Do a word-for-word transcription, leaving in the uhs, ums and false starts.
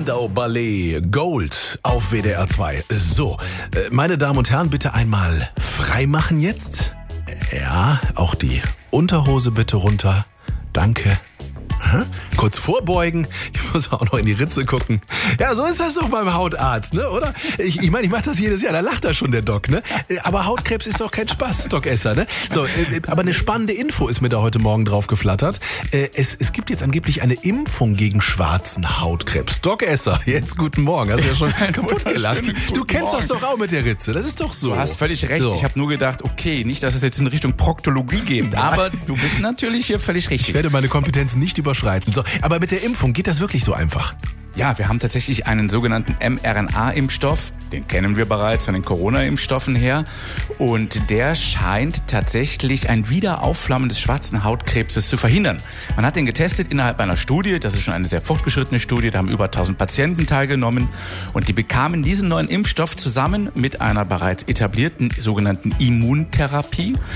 Spandau Ballet Gold auf W D R zwei. So, meine Damen und Herren, bitte einmal frei machen jetzt. Ja, auch die Unterhose bitte runter. Danke. Aha. Kurz vorbeugen. Ich muss auch noch in die Ritze gucken. Ja, so ist das doch beim Hautarzt, ne, oder? Ich meine, ich, mein, ich mache das jedes Jahr, da lacht da schon der Doc, ne? Aber Hautkrebs ist doch kein Spaß, Doc Esser, ne? So, aber eine spannende Info ist mir da heute Morgen drauf geflattert. Es, es gibt jetzt angeblich eine Impfung gegen schwarzen Hautkrebs. Doc Esser, jetzt guten Morgen. Hast du ja schon kaputt gelacht. Du kennst das doch auch mit der Ritze, das ist doch so. Du hast völlig recht. So. Ich habe nur gedacht, okay, nicht, dass es jetzt in Richtung Proktologie geht, aber du bist natürlich hier völlig richtig. Ich werde meine Kompetenz nicht überschreiten. So, aber mit der Impfung geht das wirklich so einfach? Ja, wir haben tatsächlich einen sogenannten mRNA-Impfstoff. Den kennen wir bereits von den Corona-Impfstoffen her. Und der scheint tatsächlich ein Wiederaufflammen des schwarzen Hautkrebses zu verhindern. Man hat den getestet innerhalb einer Studie. Das ist schon eine sehr fortgeschrittene Studie. Da haben über tausend Patienten teilgenommen. Und die bekamen diesen neuen Impfstoff zusammen mit einer bereits etablierten sogenannten Immuntherapie.